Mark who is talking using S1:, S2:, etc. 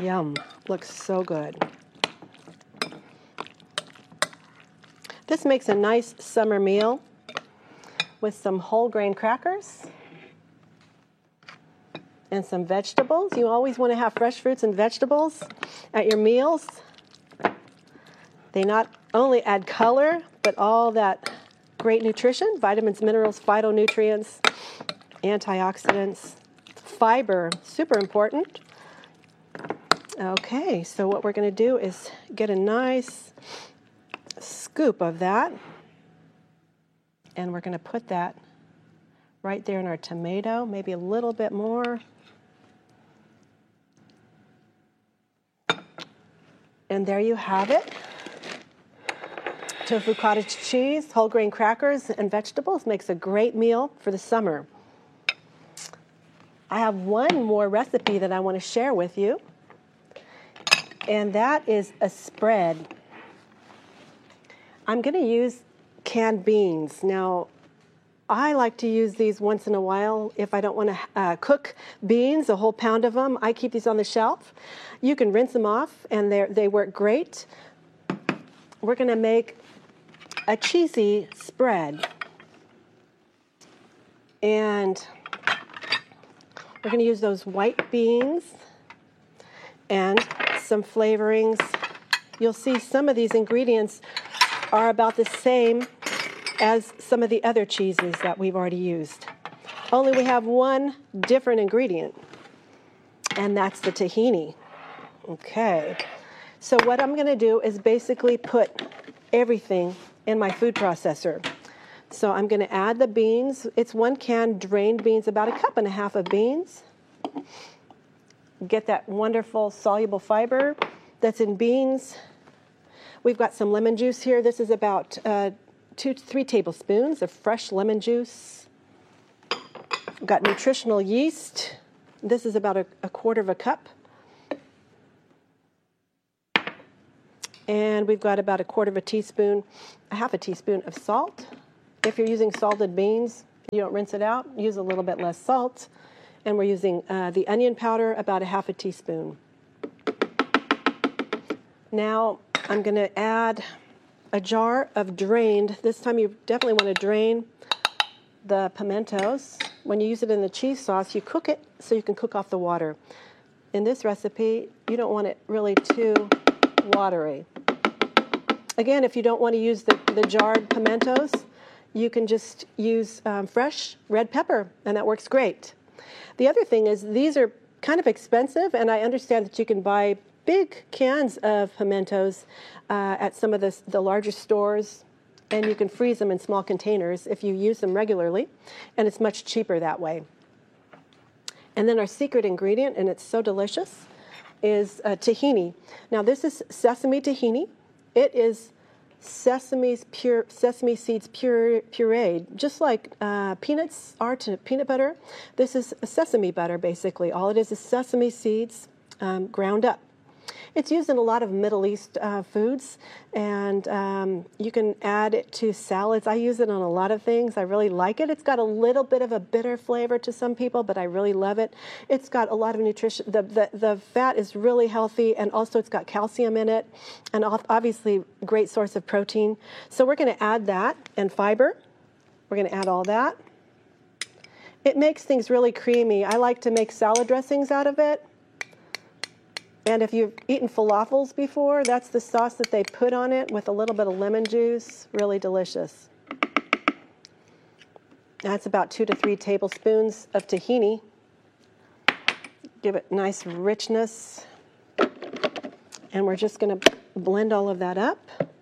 S1: Yum, looks so good. This makes a nice summer meal with some whole grain crackers and some vegetables. You always want to have fresh fruits and vegetables at your meals. They not only add color, but all that great nutrition, vitamins, minerals, phytonutrients, antioxidants, fiber, super important. Okay, so what we're going to do is get a nice scoop of that, and we're going to put that right there in our tomato, maybe a little bit more. And there you have it. Tofu cottage cheese, whole grain crackers, and vegetables makes a great meal for the summer. I have one more recipe that I want to share with you, and that is a spread. I'm going to use canned beans. Now, I like to use these once in a while if I don't want to cook beans, a whole pound of them. I keep these on the shelf. You can rinse them off, and they work great. We're going to make a cheesy spread. And we're going to use those white beans and some flavorings. You'll see some of these ingredients are about the same as some of the other cheeses that we've already used. Only we have one different ingredient, and that's the tahini. Okay, so what I'm going to do is basically put everything in my food processor. So I'm going to add the beans. It's 1 can drained beans, about 1.5 cups of beans. Get that wonderful soluble fiber that's in beans. We've got some lemon juice here. This is about 2 to 3 tablespoons of fresh lemon juice. We've got nutritional yeast. This is about a 1/4 cup. And we've got about 1/4 teaspoon, 1/2 teaspoon of salt. If you're using salted beans, you don't rinse it out, use a little bit less salt. And we're using the onion powder, about 1/2 teaspoon. Now I'm going to add a jar of drained, this time you definitely want to drain the pimentos. When you use it in the cheese sauce, you cook it so you can cook off the water. In this recipe, you don't want it really too watery. Again, if you don't want to use the jarred pimentos, you can just use fresh red pepper, and that works great. The other thing is these are kind of expensive, and I understand that you can buy big cans of pimentos at some of the larger stores, and you can freeze them in small containers if you use them regularly, and it's much cheaper that way. And then our secret ingredient, and it's so delicious, is tahini. Now this is sesame tahini. It is sesame seeds pureed, just like peanuts are to peanut butter. This is sesame butter, basically. All it is sesame seeds ground up. It's used in a lot of Middle East foods, and you can add it to salads. I use it on a lot of things. I really like it. It's got a little bit of a bitter flavor to some people, but I really love it. It's got a lot of nutrition. The fat is really healthy, and also it's got calcium in it, and obviously great source of protein. So we're going to add that, and fiber. We're going to add all that. It makes things really creamy. I like to make salad dressings out of it. And if you've eaten falafels before, that's the sauce that they put on it with a little bit of lemon juice. Really delicious. That's about 2 to 3 tablespoons of tahini. Give it nice richness. And we're just going to blend all of that up.